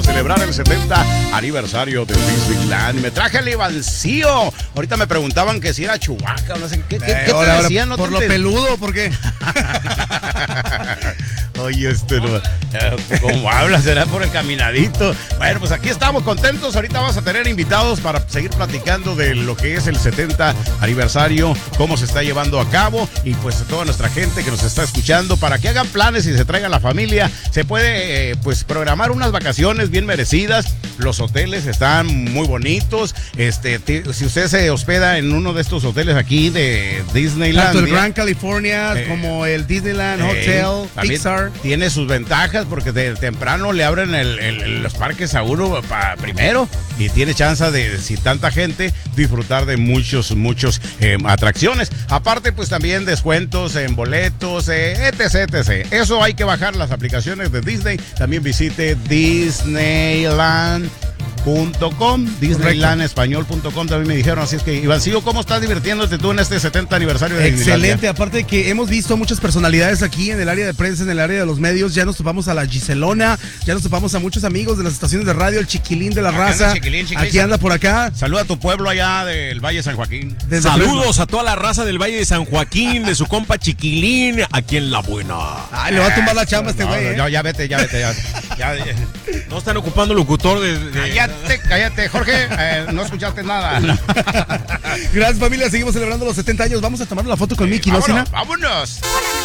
celebrar el 70 aniversario de Disneyland. Me traje el Ivancío. Ahorita me preguntaban que si era Chewbacca o no sé qué te decían. ¿No por lo peludo? ¿Por qué? Oye, ¿cómo hablas? ¿Será por el caminadito? Bueno, pues aquí estamos contentos. Ahorita vamos a tener invitados para seguir platicando de lo que es el 70 aniversario, cómo se está llevando a cabo y pues toda nuestra gente que nos está escuchando para que hagan planes y se traigan la familia. Se puede pues programar unas vacaciones bien merecidas. Los hoteles están muy bonitos. Si usted se hospeda en uno de estos hoteles aquí de Disneyland, tanto el Grand California como el Disneyland Hotel, Pixar, tiene sus ventajas porque de temprano le abren los parques a uno primero y tiene chance de, si tanta gente, disfrutar de muchos atracciones. Aparte, pues también descuentos en boletos, etc. Eso hay que bajar las aplicaciones de Disney. También visite Disneylandespañol.com también me dijeron, así es que Ivancillo, ¿cómo estás divirtiéndote tú en este 70 aniversario de Disneyland? Excelente, aparte de que hemos visto muchas personalidades aquí en el área de prensa, en el área de los medios, ya nos topamos a la Giselona, ya nos topamos a muchos amigos de las estaciones de radio, el Chiquilín de la Raza, aquí anda por acá. Saluda a tu pueblo allá del Valle de San Joaquín. Saludos a toda la raza del Valle de San Joaquín, de su compa Chiquilín, aquí en La Buena. Ay, le va a tumbar la chamba este güey. Ya vete. No están ocupando locutor de... Cállate, Jorge, no escuchaste nada. Gracias, familia, seguimos celebrando los 70 años. Vamos a tomar la foto con Mickey, ¿no, Sina? ¡Vámonos!